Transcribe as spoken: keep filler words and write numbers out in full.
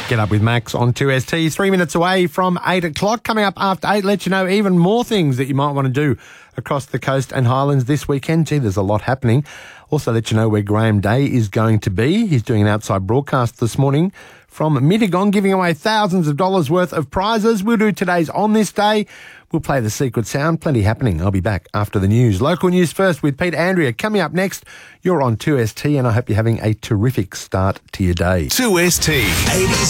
Get up with Max on two S T, three minutes away from eight o'clock. Coming up after eight, let you know even more things that you might want to do across the coast and highlands this weekend. Gee, there's a lot happening. Also let you know where Graham Day is going to be. He's doing an outside broadcast this morning from Mittagong, giving away thousands of dollars worth of prizes. We'll do today's On This Day. We'll play the secret sound. Plenty happening. I'll be back after the news. Local news first with Pete Andrea. Coming up next, you're on two S T, and I hope you're having a terrific start to your day. two S T.